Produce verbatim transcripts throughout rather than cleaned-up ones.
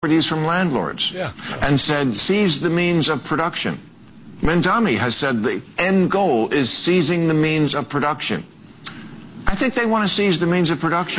properties from landlords yeah. and said, seize the means of production. Mamdani has said the end goal is seizing the means of production. I think they want to seize the means of production.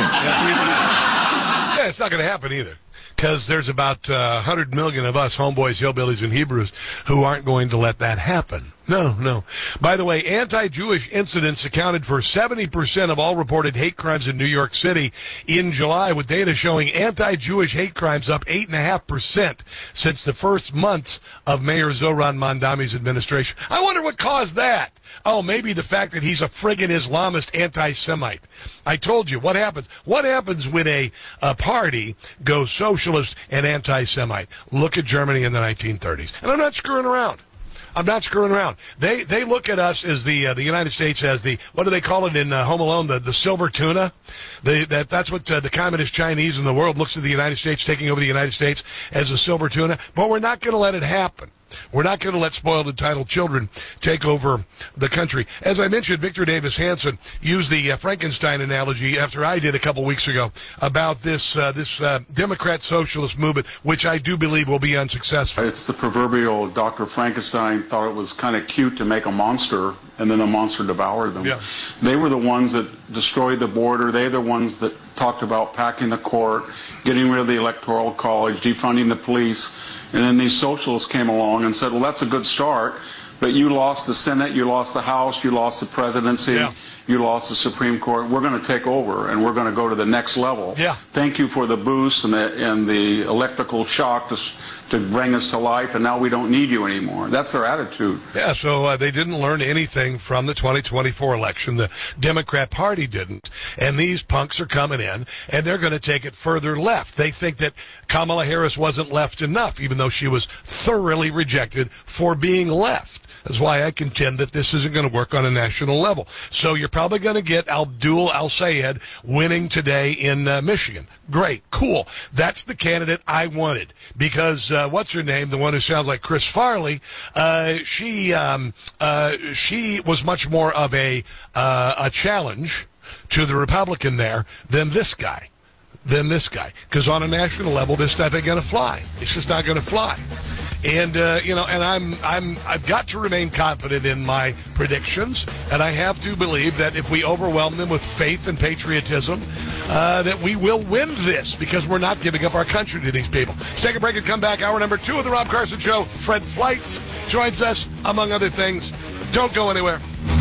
Yeah, it's not going to happen either. Because there's about uh, one hundred million of us, homeboys, hillbillies, and Hebrews, who aren't going to let that happen. No, no. By the way, anti-Jewish incidents accounted for seventy percent of all reported hate crimes in New York City in July, with data showing anti-Jewish hate crimes up eight point five percent since the first months of Mayor Zohran Mamdani's administration. I wonder what caused that. Oh, maybe the fact that he's a friggin' Islamist anti-Semite. I told you, what happens? What happens when a, a party goes socialist and anti-Semite? Look at Germany in the nineteen thirties. And I'm not screwing around. I'm not screwing around. They they look at us as the uh, the United States as the, what do they call it in uh, Home Alone, the, the silver tuna? They, that That's what uh, the communist Chinese in the world looks at the United States, taking over the United States as a silver tuna. But we're not going to let it happen. We're not going to let spoiled, entitled children take over the country. As I mentioned, Victor Davis Hanson used the uh, Frankenstein analogy after I did a couple weeks ago about this uh, this uh, Democrat socialist movement, which I do believe will be unsuccessful. It's the proverbial Doctor Frankenstein thought it was kind of cute to make a monster, and then the monster devoured them. Yeah. They were the ones that destroyed the border. They're the ones that talked about packing the court, getting rid of the Electoral College, defunding the police. And then these socialists came along and said, well, that's a good start, but you lost the Senate, you lost the House, you lost the presidency, yeah. you lost the Supreme Court. We're going to take over, and we're going to go to the next level. Yeah. Thank you for the boost and the, and the electrical shock to, to bring us to life, and now we don't need you anymore. That's their attitude. Yeah, so uh, they didn't learn anything from the twenty twenty-four election. The Democrat Party didn't. And these punks are coming in, and they're going to take it further left. They think that Kamala Harris wasn't left enough, even though she was thoroughly rejected for being left. That's why I contend that this isn't going to work on a national level. So you're probably going to get Abdul El-Sayed winning today in uh, Michigan. Great, cool. That's the candidate I wanted because uh, what's her name, the one who sounds like Chris Farley, uh, she um, uh, she was much more of a uh, a challenge to the Republican there than this guy. Than this guy. Because on a national level, this stuff ain't going to fly. It's just not going to fly. And, uh, you know, and I'm, I'm, I've got to remain confident in my predictions, and I have to believe that if we overwhelm them with faith and patriotism, uh, that we will win this, because we're not giving up our country to these people. Let's take a break and come back. Hour number two of the Rob Carson Show. Fred Fleitz joins us, among other things. Don't go anywhere.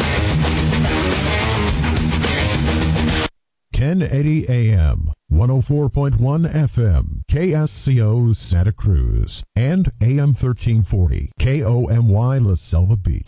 ten eighty A M, one oh four point one F M, K S C O Santa Cruz, and A M thirteen forty, K O M Y La Selva Beach.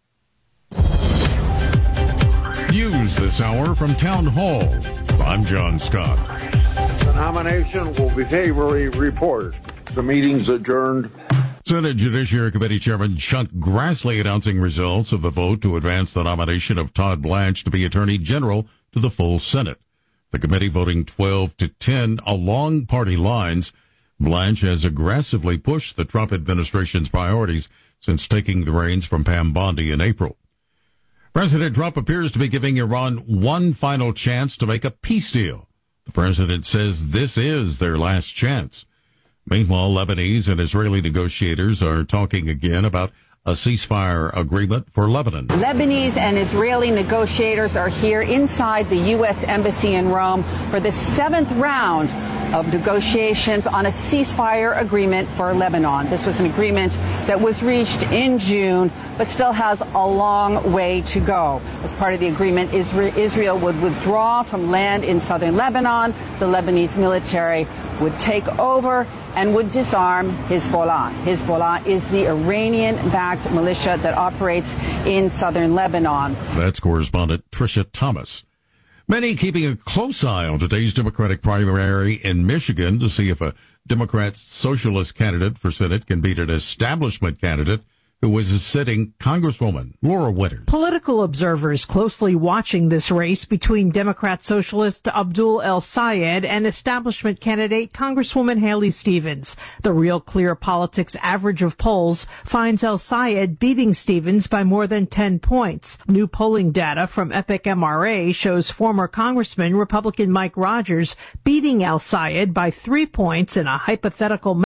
News this hour from Town Hall. I'm John Scott. The nomination will be favorably reported. The meeting's adjourned. Senate Judiciary Committee Chairman Chuck Grassley announcing results of the vote to advance the nomination of Todd Blanche to be Attorney General to the full Senate. The committee voting twelve to ten along party lines. Blanche has aggressively pushed the Trump administration's priorities since taking the reins from Pam Bondi in April. President Trump appears to be giving Iran one final chance to make a peace deal. The president says this is their last chance. Meanwhile, Lebanese and Israeli negotiators are talking again about a ceasefire agreement for Lebanon. Lebanese and Israeli negotiators are here inside the U S Embassy in Rome for the seventh round of negotiations on a ceasefire agreement for Lebanon. This was an agreement that was reached in June, but still has a long way to go. As part of the agreement, Israel would withdraw from land in southern Lebanon. The Lebanese military would take over and would disarm Hezbollah. Hezbollah is the Iranian-backed militia that operates in southern Lebanon. That's correspondent Tricia Thomas. Many keeping a close eye on today's Democratic primary in Michigan to see if a Democrat socialist candidate for Senate can beat an establishment candidate who was a sitting Congresswoman, Laura Winters. Political observers closely watching this race between Democrat socialist Abdul El-Sayed and establishment candidate Congresswoman Haley Stevens. The Real Clear Politics average of polls finds El-Sayed beating Stevens by more than ten points. New polling data from Epic M R A shows former Congressman Republican Mike Rogers beating El-Sayed by three points in a hypothetical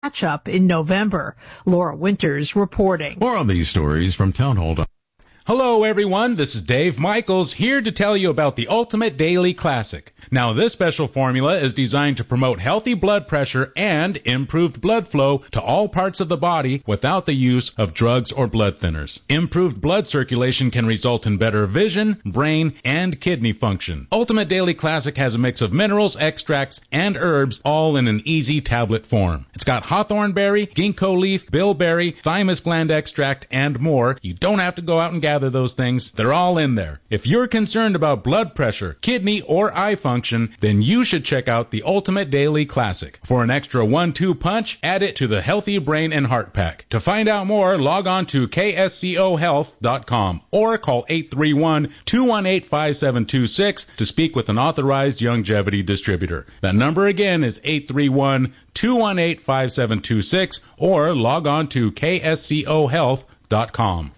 matchup in November. Laura Winters reporting. More on these stories from Townhall. Hello, everyone. This is Dave Michaels here to tell you about the Ultimate Daily Classic. Now, this special formula is designed to promote healthy blood pressure and improved blood flow to all parts of the body without the use of drugs or blood thinners. Improved blood circulation can result in better vision, brain, and kidney function. Ultimate Daily Classic has a mix of minerals, extracts, and herbs, all in an easy tablet form. It's got hawthorn berry, ginkgo leaf, bilberry, thymus gland extract, and more. You don't have to go out and gather those things. They're all in there. If you're concerned about blood pressure, kidney, or eye function, then you should check out the Ultimate Daily Classic. For an extra one two punch, add it to the Healthy Brain and Heart Pack. To find out more, log on to K S C O health dot com or call eight three one, two one eight, five seven two six to speak with an authorized longevity distributor. That number again is eight three one, two one eight, five seven two six or log on to K S C O health dot com.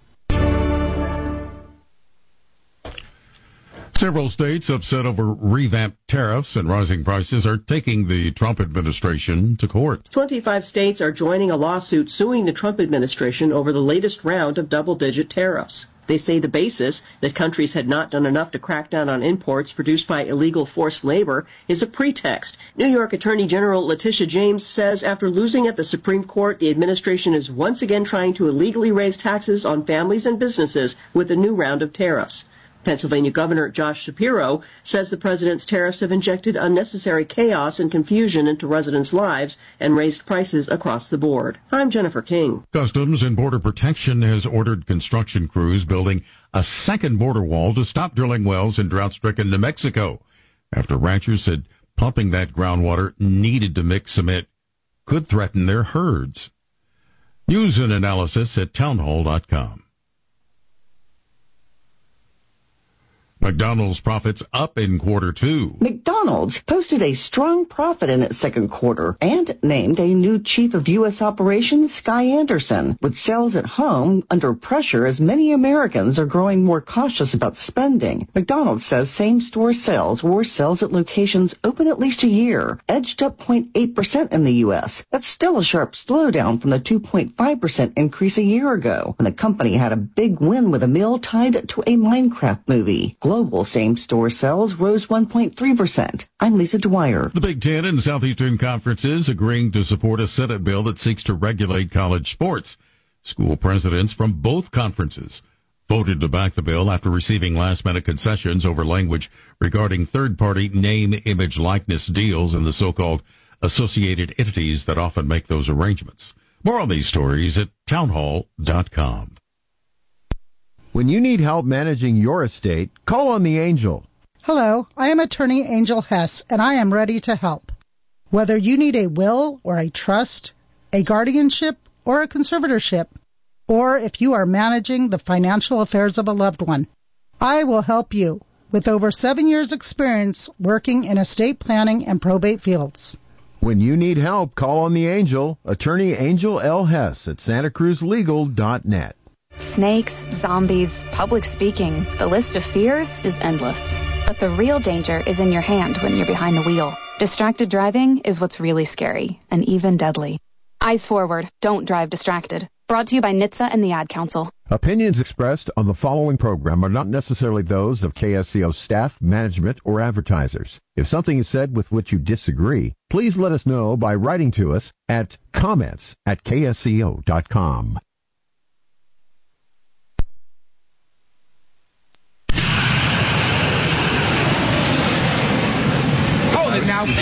Several states upset over revamped tariffs and rising prices are taking the Trump administration to court. twenty-five states are joining a lawsuit suing the Trump administration over the latest round of double-digit tariffs. They say the basis, that countries had not done enough to crack down on imports produced by illegal forced labor, is a pretext. New York Attorney General Letitia James says after losing at the Supreme Court, the administration is once again trying to illegally raise taxes on families and businesses with a new round of tariffs. Pennsylvania Governor Josh Shapiro says the president's tariffs have injected unnecessary chaos and confusion into residents' lives and raised prices across the board. I'm Jennifer King. Customs and Border Protection has ordered construction crews building a second border wall to stop drilling wells in drought-stricken New Mexico after ranchers said pumping that groundwater needed to mix cement could threaten their herds. News and analysis at townhall dot com. McDonald's profits up in quarter two. McDonald's posted a strong profit in its second quarter and named a new chief of U S operations, Sky Anderson. With sales at home under pressure as many Americans are growing more cautious about spending, McDonald's says same-store sales or sales at locations open at least a year edged up zero point eight percent in the U S. That's still a sharp slowdown from the two point five percent increase a year ago when the company had a big win with a meal tied to a Minecraft movie. Global same-store sales rose one point three percent. I'm Lisa Dwyer. The Big Ten and Southeastern Conferences agreeing to support a Senate bill that seeks to regulate college sports. School presidents from both conferences voted to back the bill after receiving last-minute concessions over language regarding third-party name, image, likeness deals and the so-called associated entities that often make those arrangements. More on these stories at townhall dot com. When you need help managing your estate, call on the Angel. Hello, I am attorney Angel Hess, and I am ready to help. Whether you need a will or a trust, a guardianship or a conservatorship, or if you are managing the financial affairs of a loved one, I will help you with over seven years' experience working in estate planning and probate fields. When you need help, call on the Angel, attorney Angel L. Hess at santa cruz legal dot net. Snakes, zombies, public speaking, the list of fears is endless. But the real danger is in your hand when you're behind the wheel. Distracted driving is what's really scary, and even deadly. Eyes forward, don't drive distracted. Brought to you by N H T S A and the Ad Council. Opinions expressed on the following program are not necessarily those of K S C O staff, management, or advertisers. If something is said with which you disagree, please let us know by writing to us at comments at K S C O dot com. Now, live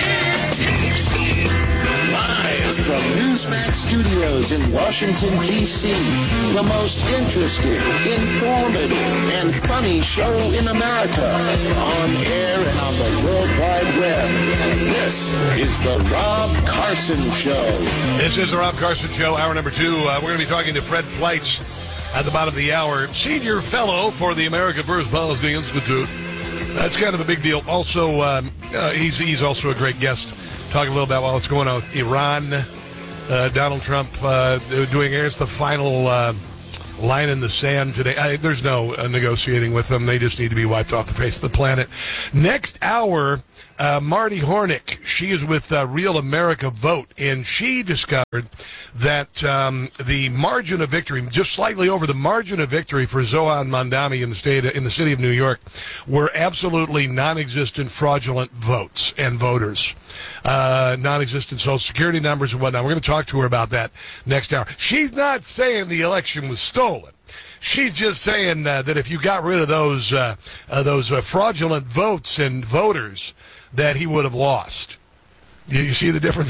from Newsmax Studios in Washington, D C, the most interesting, informative, and funny show in America, on air and on the World Wide Web. This is the Rob Carson Show. This is the Rob Carson Show, hour number two. Uh, we're going to be talking to Fred Fleitz at the bottom of the hour, senior fellow for the American First Policy Institute. That's kind of a big deal. Also, um, uh, he's he's also a great guest. Talking a little about what's going on with Iran. Uh, Donald Trump uh, doing against the final uh, line in the sand today. I, there's no uh, negotiating with them. They just need to be wiped off the face of the planet. Next hour, uh, Marty Hornick. She is with uh, Real America Vote, and she discovered that um, the margin of victory, just slightly over the margin of victory for Zohran Mamdani in the state, in the city of New York, were absolutely non-existent fraudulent votes and voters, uh, non-existent Social Security numbers and whatnot. We're going to talk to her about that next hour. She's not saying the election was stolen. She's just saying uh, that if you got rid of those uh, uh, those uh, fraudulent votes and voters, that he would have lost. You, you see the difference?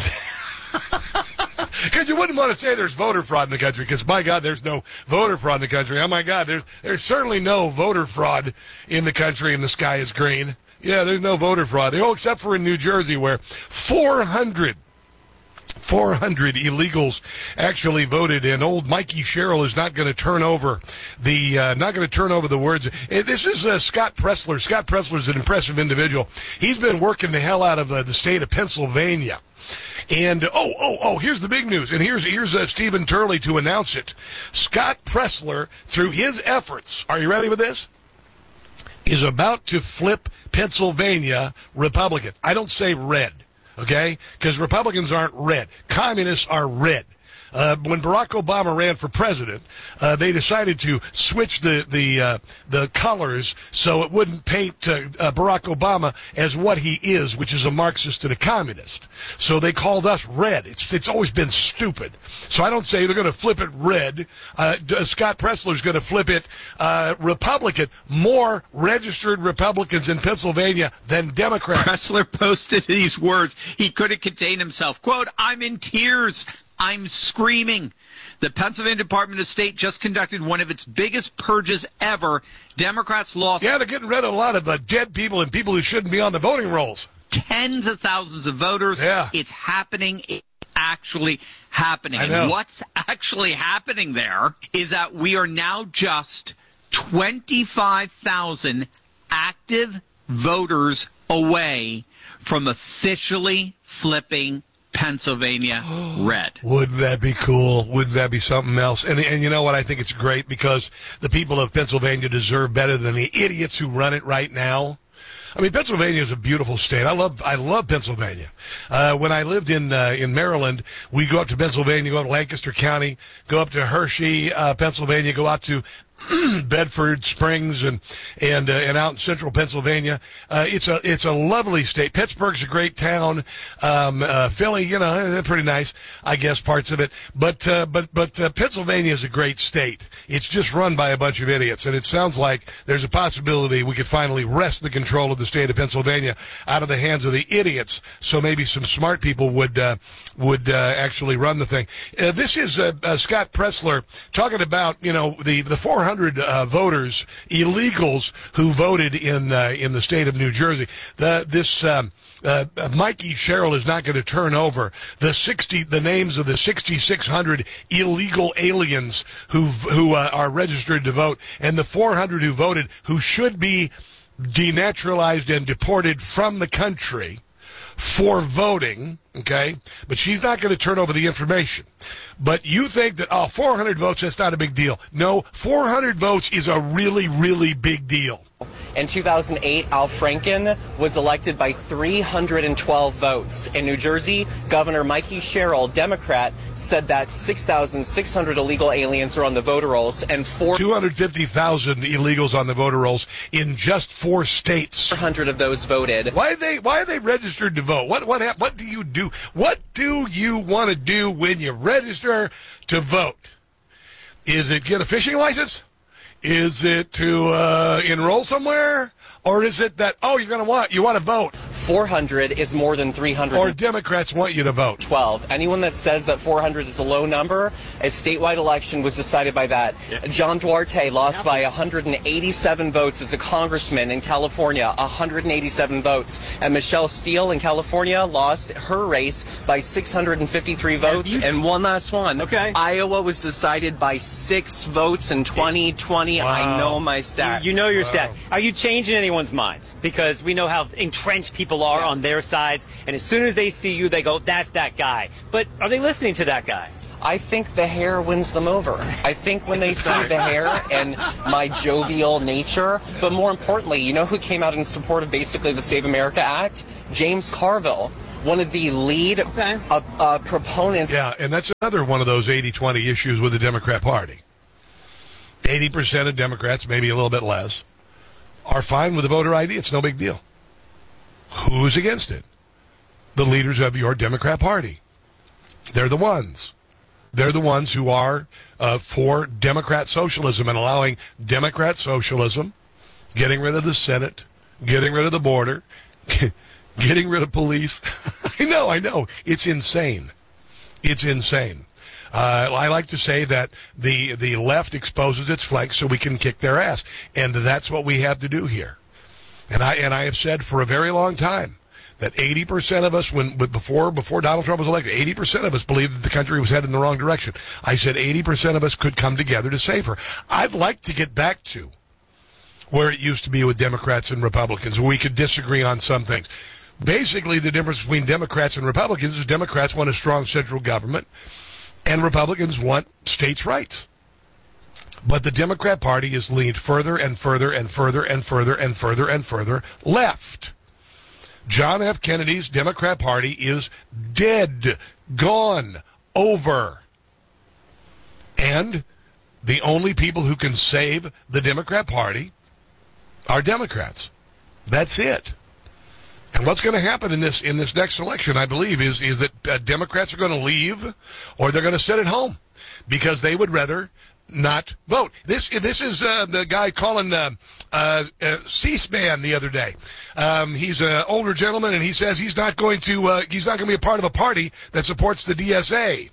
Because you wouldn't want to say there's voter fraud in the country, because, my God, there's no voter fraud in the country. Oh, my God, there's, there's certainly no voter fraud in the country, and the sky is green. Yeah, there's no voter fraud. Oh, except for in New Jersey, where four hundred four hundred illegals actually voted, and old Mikey Sherrill is not going to turn over the uh, not going to turn over the words. This is uh, Scott Presler. Scott Presler is an impressive individual. He's been working the hell out of uh, the state of Pennsylvania. And, oh, oh, oh, here's the big news. And here's here's uh, Stephen Turley to announce it. Scott Presler, through his efforts, are you ready with this? Is about to flip Pennsylvania Republican. I don't say red, okay? Because Republicans aren't red. Communists are red. Uh, when Barack Obama ran for president, uh, they decided to switch the the uh, the colors so it wouldn't paint uh, uh, Barack Obama as what he is, which is a Marxist and a communist. So they called us red. It's it's always been stupid. So I don't say they're going to flip it red. Uh, Scott Presler's going to flip it uh, Republican. More registered Republicans in Pennsylvania than Democrats. Presler posted these words. He couldn't contain himself. Quote, "I'm in tears. I'm screaming. The Pennsylvania Department of State just conducted one of its biggest purges ever. Democrats lost." Yeah, they're getting rid of a lot of uh, dead people and people who shouldn't be on the voting rolls. Tens of thousands of voters. Yeah. It's happening. It's actually happening. I know. And what's actually happening there is that we are now just twenty-five thousand active voters away from officially flipping Pennsylvania red. Wouldn't that be cool? Wouldn't that be something else? And and you know what? I think it's great because the people of Pennsylvania deserve better than the idiots who run it right now. I mean, Pennsylvania is a beautiful state. I love I love Pennsylvania. Uh, when I lived in uh, in Maryland, we go up to Pennsylvania, go up to Lancaster County, go up to Hershey, uh, Pennsylvania, go out to Bedford Springs and and uh, and out in central Pennsylvania. Uh, it's a it's a lovely state. Pittsburgh's a great town. Um, uh, Philly, you know, they're pretty nice, I guess, parts of it. But uh, but but uh, Pennsylvania is a great state. It's just run by a bunch of idiots, and it sounds like there's a possibility we could finally wrest the control of the state of Pennsylvania out of the hands of the idiots. So maybe some smart people would uh, would uh, actually run the thing. Uh, this is uh, uh, Scott Presler talking about you know the the four hundred Uh, voters, illegals who voted in uh, in the state of New Jersey. The, this um, uh, Mikey Sherrill is not going to turn over the sixty the names of the sixty-six hundred illegal aliens who who uh, are registered to vote, and the four hundred who voted who should be denaturalized and deported from the country for voting, okay? But she's not going to turn over the information. But you think that, oh, four hundred votes, that's not a big deal. No, four hundred votes is a really, really big deal. In two thousand eight, Al Franken was elected by three hundred twelve votes. In New Jersey, Governor Mikey Sherrill, Democrat, said that six thousand six hundred illegal aliens are on the voter rolls and four two hundred fifty thousand illegals on the voter rolls in just four states. four hundred of those voted. Why are they why are they registered to vote? What what hap- what do you do? What do you want to do when you register to vote? Is it get a fishing license? Is it to uh, enroll somewhere? Or is it that, oh, you're going to want, you want to vote? four hundred is more than three hundred. Or Democrats want you to vote. twelve. Anyone that says that four hundred is a low number, a statewide election was decided by that. Yeah. John Duarte lost yeah. by one hundred eighty-seven votes as a congressman in California, one hundred eighty-seven votes. And Michelle Steele in California lost her race by six hundred fifty-three votes. You... And one last one. Okay. Iowa was decided by six votes in twenty twenty. Wow. I know my stats. You, you know your wow. stats. Are you changing anyone's minds? Because we know how entrenched people are yes. on their sides, and as soon as they see you, they go, that's that guy. But are they listening to that guy? I think the hair wins them over. I think when they see the hair and my jovial nature, but more importantly, you know who came out in support of basically the Save America Act? James Carville, one of the lead okay. uh, uh, proponents. Yeah, and that's another one of those eighty twenty issues with the Democrat Party. eighty percent of Democrats, maybe a little bit less, are fine with the voter I D. It's no big deal. Who's against it? The leaders of your Democrat Party. They're the ones. They're the ones who are uh, for Democrat socialism and allowing Democrat socialism, getting rid of the Senate, getting rid of the border, getting rid of police. I know, I know. It's insane. It's insane. Uh, I like to say that the the left exposes its flanks so we can kick their ass, and that's what we have to do here. And I and I have said for a very long time that eighty percent of us, when before before Donald Trump was elected, eighty percent of us believed that the country was headed in the wrong direction. I said eighty percent of us could come together to save her. I'd like to get back to where it used to be with Democrats and Republicans, where we could disagree on some things. Basically, the difference between Democrats and Republicans is Democrats want a strong central government, and Republicans want states' rights. But the Democrat Party is leaned further and further and further and further and further and further left. John F. Kennedy's Democrat Party is dead, gone, over. And the only people who can save the Democrat Party are Democrats. That's it. And what's going to happen in this in this next election, I believe, is is that uh, Democrats are going to leave, or they're going to sit at home because they would rather not vote. This this is uh, the guy calling uh, uh, uh, C-SPAN the other day. Um, he's an older gentleman, and he says he's not going to uh, he's not going to be a part of a party that supports the D S A.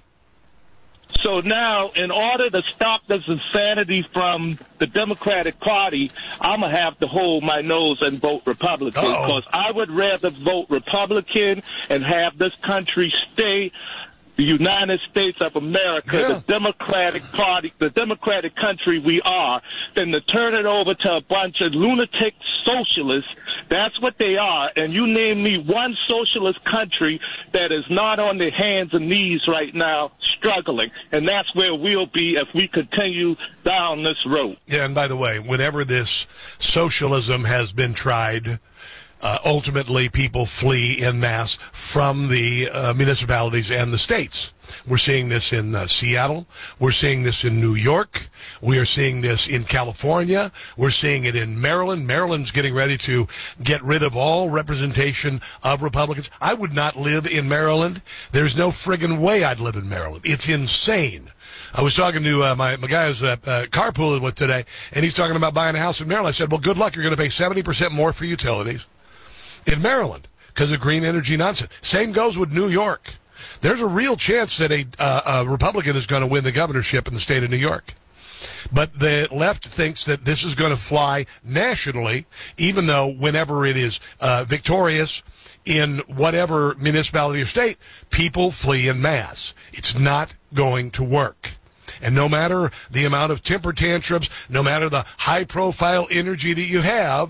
So now, in order to stop this insanity from the Democratic Party, I'm going to have to hold my nose and vote Republican. Uh-oh. Because I would rather vote Republican and have this country stay the United States of America, yeah. the Democratic Party, the Democratic country we are, than to turn it over to a bunch of lunatic socialists. That's what they are. And you name me one socialist country that is not on their hands and knees right now struggling. And that's where we'll be if we continue down this road. Yeah, and by the way, whenever this socialism has been tried, Uh, ultimately, people flee en masse from the uh, municipalities and the states. We're seeing this in uh, Seattle. We're seeing this in New York. We are seeing this in California. We're seeing it in Maryland. Maryland's getting ready to get rid of all representation of Republicans. I would not live in Maryland. There's no friggin' way I'd live in Maryland. It's insane. I was talking to uh, my, my guy I was uh, uh, carpooling with today, and he's talking about buying a house in Maryland. I said, well, good luck. You're going to pay seventy percent more for utilities in Maryland because of green energy nonsense. Same goes with New York. There's a real chance that a, uh, a Republican is going to win the governorship in the state of New York. But the left thinks that this is going to fly nationally, even though whenever it is uh, victorious in whatever municipality or state, people flee en masse. It's not going to work. And no matter the amount of temper tantrums, no matter the high-profile energy that you have,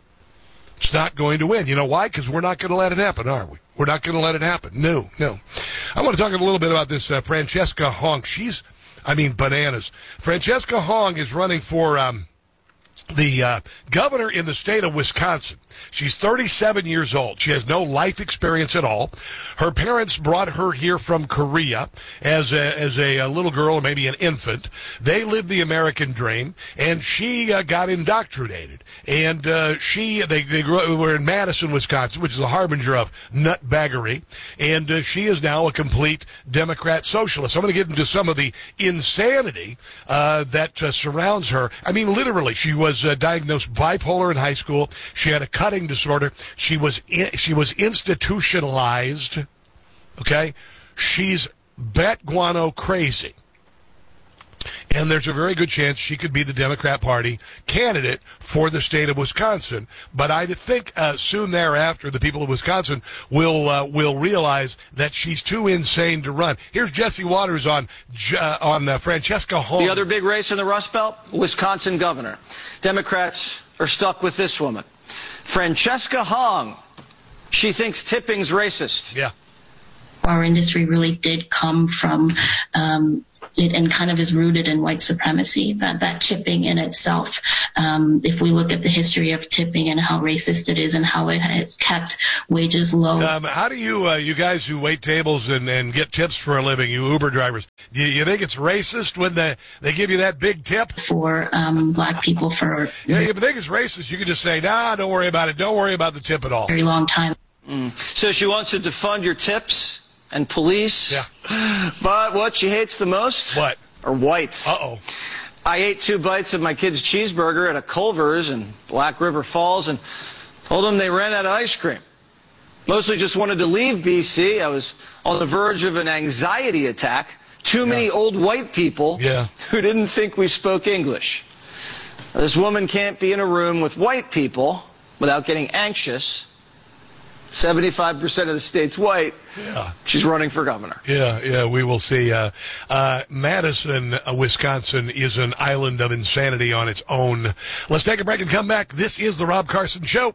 it's not going to win. You know why? Because we're not going to let it happen, are we? We're not going to let it happen. No, no. I want to talk a little bit about this uh, Francesca Hong. She's, I mean, bananas. Francesca Hong is running for um, the uh, governor in the state of Wisconsin. She's thirty-seven years old. She has no life experience at all. Her parents brought her here from Korea as a, as a, a little girl, or maybe an infant. They lived the American dream, and she uh, got indoctrinated. And uh, she, they, they grew, were in Madison, Wisconsin, which is a harbinger of nutbaggery. And uh, she is now a complete Democrat socialist. I'm going to get into some of the insanity uh, that uh, surrounds her. I mean, literally, she was uh, diagnosed bipolar in high school. She had a cutting disorder. She was in, she was institutionalized. Okay, she's bat guano crazy, and there's a very good chance she could be the Democrat Party candidate for the state of Wisconsin. But I think uh, soon thereafter, the people of Wisconsin will uh, will realize that she's too insane to run. Here's Jesse Waters on uh, on uh, Francesca Hong. The other big race in the Rust Belt, Wisconsin governor. Democrats are stuck with this woman, Francesca Hong. She thinks tipping's racist. Yeah. our industry really did come from um, it and kind of is rooted in white supremacy. That that tipping in itself, um, if we look at the history of tipping and how racist it is and how it has kept wages low. Um, how do you, uh, you guys who wait tables and, and get tips for a living, you Uber drivers, do you, you think it's racist when they, they give you that big tip? For um, black people for... Yeah, if you think it's racist, you can just say, nah, don't worry about it. Don't worry about the tip at all. Very long time. Mm. So she wants to defund your tips and police. Yeah. But what she hates the most? What? Are whites. Uh-oh. I ate two bites of my kid's cheeseburger at a Culver's in Black River Falls and told them they ran out of ice cream. Mostly just wanted to leave B C. I was on the verge of an anxiety attack. Too many yeah. old white people yeah. who didn't think we spoke English. This woman can't be in a room with white people without getting anxious. seventy-five percent of the state's white. Yeah. She's running for governor. Yeah, yeah, we will see. Uh, uh, Madison, uh, Wisconsin is an island of insanity on its own. Let's take a break and come back. This is the Rob Carson Show.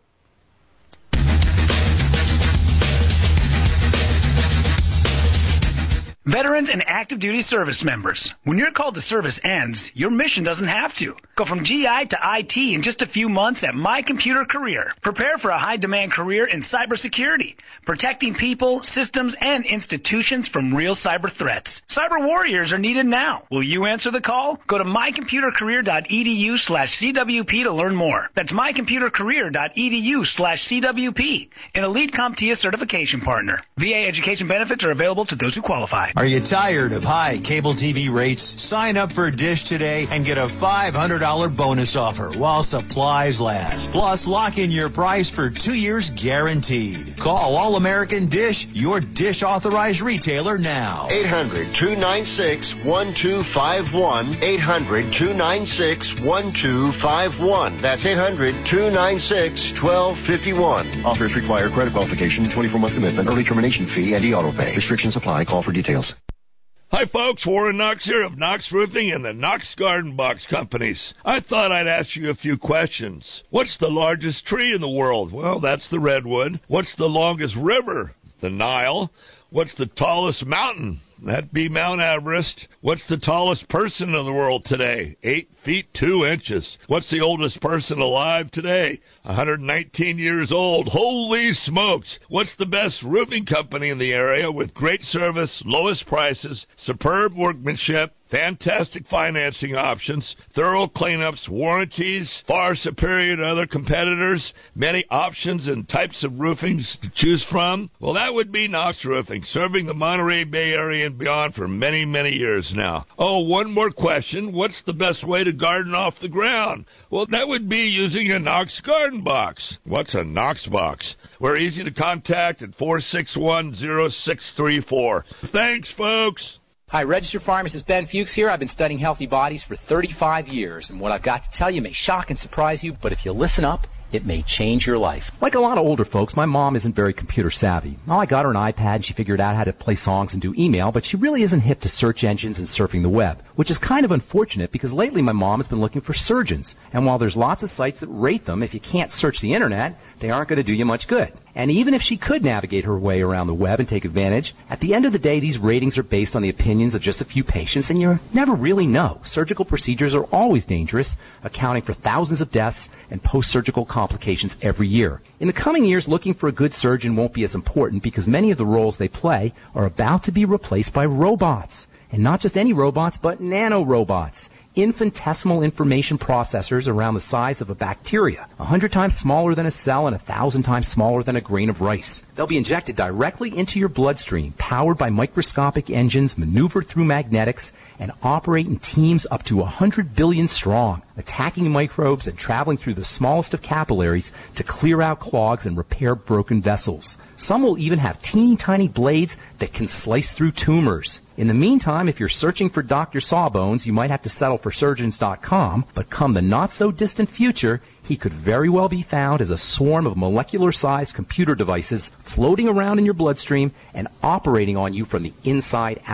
Veterans and active duty service members, when your call to service ends, your mission doesn't have to. Go from G I to I T in just a few months at My Computer Career. Prepare for a high-demand career in cybersecurity, protecting people, systems, and institutions from real cyber threats. Cyber warriors are needed now. Will you answer the call? Go to mycomputercareer.edu slash CWP to learn more. That's mycomputercareer.edu slash CWP, an Elite CompTIA certification partner. V A education benefits are available to those who qualify. Are you tired of high cable T V rates? Sign up for Dish today and get a five hundred dollars bonus offer while supplies last. Plus, lock in your price for two years guaranteed. Call All American Dish, your Dish authorized retailer now. eight hundred, two nine six, one two five one. eight hundred, two nine six, one two five one. That's eight hundred, two nine six, one two five one. Offers require credit qualification, twenty-four month commitment, early termination fee, and e-auto pay. Restrictions apply. Call for details. Hi, folks. Warren Knox here of Knox Roofing and the Knox Garden Box Companies. I thought I'd ask you a few questions. What's the largest tree in the world? Well, that's the redwood. What's the longest river? The Nile. What's the tallest mountain? That'd be Mount Everest. What's the tallest person in the world today? Eight feet, two inches. What's the oldest person alive today? one hundred nineteen years old. Holy smokes. What's the best roofing company in the area with great service, lowest prices, superb workmanship, fantastic financing options, thorough cleanups, warranties, far superior to other competitors, many options and types of roofings to choose from? Well, that would be Knox Roofing, serving the Monterey Bay Area and beyond for many, many years now. Oh, one more question. What's the best way to garden off the ground? Well, that would be using a Knox Garden Box. What's a Knox Box? We're easy to contact at four six one, zero six three four. Thanks, folks. Hi, registered pharmacist Ben Fuchs here. I've been studying healthy bodies for thirty-five years, and what I've got to tell you may shock and surprise you, but if you listen up, it may change your life. Like a lot of older folks, my mom isn't very computer savvy. Well, I got her an iPad and she figured out how to play songs and do email, but she really isn't hip to search engines and surfing the web, which is kind of unfortunate because lately my mom has been looking for surgeons. And while there's lots of sites that rate them, if you can't search the internet, they aren't going to do you much good. And even if she could navigate her way around the web and take advantage, at the end of the day, these ratings are based on the opinions of just a few patients, and you never really know. Surgical procedures are always dangerous, accounting for thousands of deaths and post-surgical complications every year. In the coming years, looking for a good surgeon won't be as important because many of the roles they play are about to be replaced by robots. And not just any robots, but nanorobots. Infinitesimal information processors around the size of a bacteria, a hundred times smaller than a cell and a thousand times smaller than a grain of rice. They'll be injected directly into your bloodstream, powered by microscopic engines maneuvered through magnetics, and operate in teams up to a hundred billion strong, attacking microbes and traveling through the smallest of capillaries to clear out clogs and repair broken vessels. Some will even have teeny tiny blades that can slice through tumors. In the meantime, if you're searching for Doctor Sawbones, you might have to settle for surgeons dot com, but come the not-so-distant future, he could very well be found as a swarm of molecular-sized computer devices floating around in your bloodstream and operating on you from the inside out.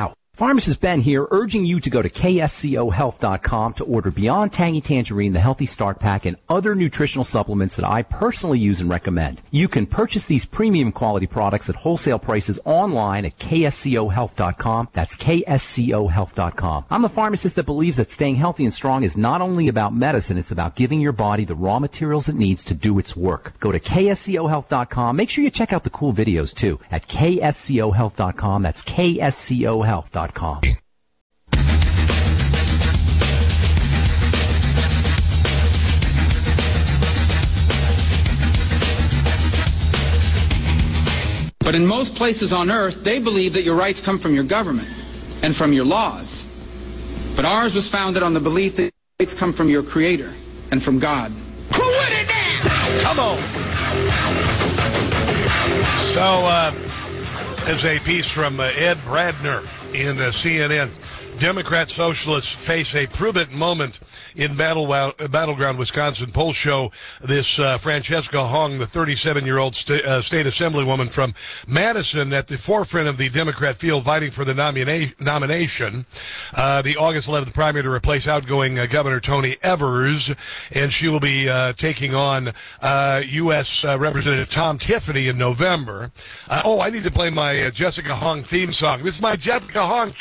Pharmacist Ben here, urging you to go to K S C O health dot com to order Beyond Tangy Tangerine, the Healthy Start Pack, and other nutritional supplements that I personally use and recommend. You can purchase these premium quality products at wholesale prices online at K S C O health dot com. That's K S C O health dot com. I'm the pharmacist that believes that staying healthy and strong is not only about medicine, it's about giving your body the raw materials it needs to do its work. Go to K S C O health dot com. Make sure you check out the cool videos too at K S C O health dot com. That's K S C O health dot com. But in most places on earth, they believe that your rights come from your government and from your laws. But ours was founded on the belief that rights come from your Creator and from God. Who would it now? Come on. So, uh, there's a piece from uh, Ed Bradner in uh, C N N. Democrat socialists face a prove-it moment in battle, uh, battleground Wisconsin. Polls show this uh, Francesca Hong, the thirty-seven-year-old st- uh, state assemblywoman from Madison, at the forefront of the Democrat field, fighting for the nomina- nomination. Uh, the August eleventh primary to replace outgoing uh, Governor Tony Evers, and she will be uh, taking on uh, U S Uh, Representative Tom Tiffany in November. Uh, oh, I need to play my uh, Jessica Hong theme song. This is my Jessica Hong